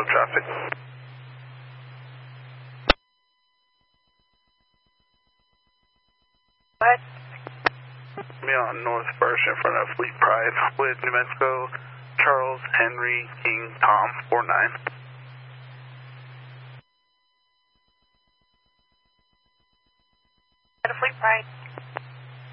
traffic. What? Me on North Birch in front of Fleet Pride with New Mexico, Charles Henry King Tom 49. At a Fleet Pride.